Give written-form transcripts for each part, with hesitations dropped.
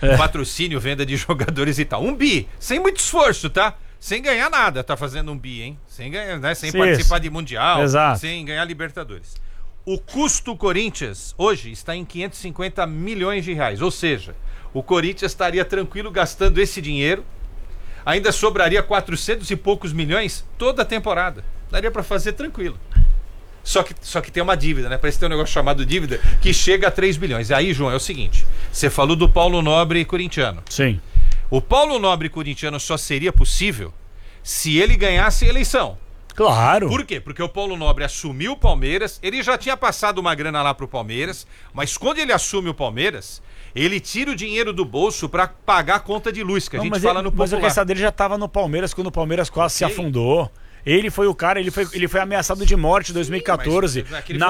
patrocínio, venda de jogadores e tal. 1 bi, sem muito esforço, tá? Sem ganhar nada, tá fazendo 1 bi, hein? Sem ganhar, né? Sem participar de Mundial, Exato. Sem ganhar Libertadores. O custo Corinthians hoje está em 550 milhões de reais, ou seja, o Corinthians estaria tranquilo gastando esse dinheiro, ainda sobraria 400 e poucos milhões toda a temporada. Daria para fazer tranquilo. Só que tem uma dívida, né? Parece que tem um negócio chamado dívida que chega a 3 bilhões. E aí, João, é o seguinte, você falou do Paulo Nobre corintiano. Sim. O Paulo Nobre corintiano só seria possível se ele ganhasse a eleição. Claro. Por quê? Porque o Paulo Nobre assumiu o Palmeiras, ele já tinha passado uma grana lá pro Palmeiras, mas quando ele assume o Palmeiras, ele tira o dinheiro do bolso pra pagar a conta de luz, que a gente fala no popular. Mas a questão dele já tava no Palmeiras quando o Palmeiras quase se afundou. Ele foi o cara, ele foi ameaçado de morte em 2014,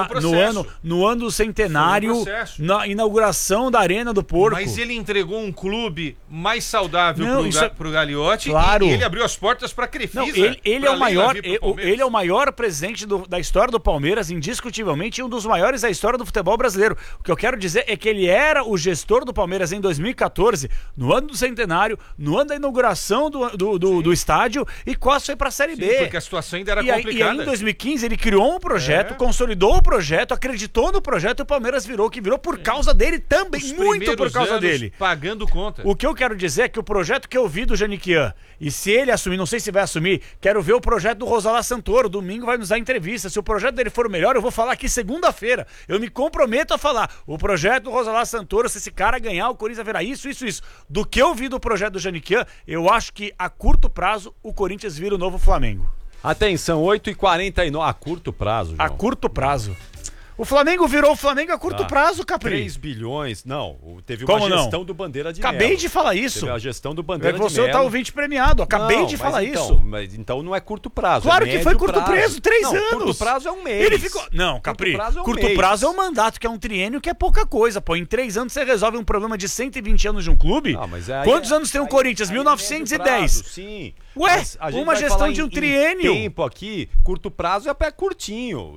no ano do centenário, na inauguração da Arena do Porco. Mas ele entregou um clube mais saudável pro Gagliotti, claro. E ele abriu as portas pra Crefisa. Não, ele é o maior presidente da história do Palmeiras, indiscutivelmente, e um dos maiores da história do futebol brasileiro. O que eu quero dizer é que ele era o gestor do Palmeiras em 2014, no ano do centenário, no ano da inauguração do estádio, e quase foi pra Série B. Porque a situação ainda era complicada. E aí em 2015 ele criou um projeto, consolidou o projeto, acreditou no projeto e o Palmeiras virou o que virou por causa dele também, muito por causa dele. Pagando conta. O que eu quero dizer é que o projeto que eu vi do Janiquian, e se ele assumir, não sei se vai assumir, quero ver o projeto do Rosalá Santoro, domingo vai nos dar entrevista. Se o projeto dele for o melhor, eu vou falar aqui segunda-feira. Eu me comprometo a falar. O projeto do Rosalá Santoro, se esse cara ganhar, o Corinthians verá isso. Do que eu vi do projeto do Janiquian, eu acho que a curto prazo o Corinthians vira o novo Flamengo. Atenção, 8h49, a curto prazo, João. A curto prazo. O Flamengo virou o Flamengo a curto prazo, Capri. 3 bilhões, não. Teve uma gestão do Bandeira de Melo. Acabei de falar isso. Teve a gestão do Bandeira de Melo. Você tá ouvinte premiado, acabei de falar então, isso. Mas então não é curto prazo. Claro que foi curto prazo, 3 anos. Curto prazo é um mês. Ele ficou... Não, Capri, curto prazo é um mandato, que é um triênio, que é pouca coisa, pô. Em 3 anos você resolve um problema de 120 anos de um clube? Não, mas quantos anos tem o Corinthians? 1910. Sim. Ué, uma gestão de um triênio. Tempo aqui, curto prazo é curtinho.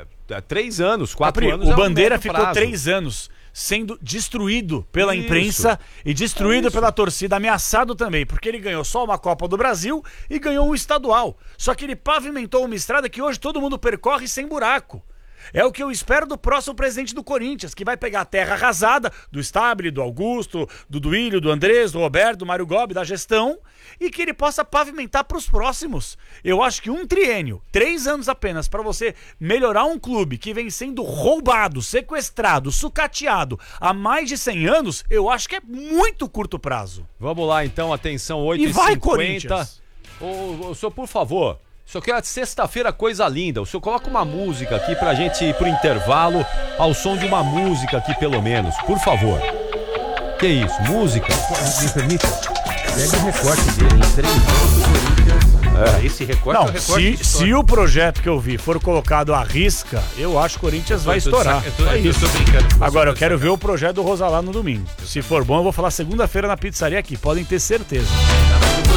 3 anos, 4 anos. O Bandeira ficou 3 anos sendo destruído pela imprensa e destruído pela torcida, ameaçado também, porque ele ganhou só uma Copa do Brasil e ganhou um estadual. Só que ele pavimentou uma estrada que hoje todo mundo percorre sem buraco. É o que eu espero do próximo presidente do Corinthians, que vai pegar a terra arrasada do Stabile, do Augusto, do Duílio, do Andrés, do Roberto, do Mário Gobi, da gestão, e que ele possa pavimentar para os próximos. Eu acho que um triênio, 3 anos apenas, para você melhorar um clube que vem sendo roubado, sequestrado, sucateado há mais de 100 anos, eu acho que é muito curto prazo. Vamos lá então, atenção, 8h50. E vai, Corinthians! Ô, senhor, por favor... Só que é sexta-feira, coisa linda. O senhor coloca uma música aqui pra gente ir pro intervalo ao som de uma música aqui, pelo menos. Por favor. Que isso? Música? Me permita. Pega o recorte dele em 3 anos do Corinthians. Esse recorte é o recorte. Se o projeto que eu vi for colocado à risca, eu acho que o Corinthians vai estourar. Eu tô brincando. Agora, eu quero ver o projeto do Rosalá no domingo. Se for bom, eu vou falar segunda-feira na pizzaria aqui. Podem ter certeza.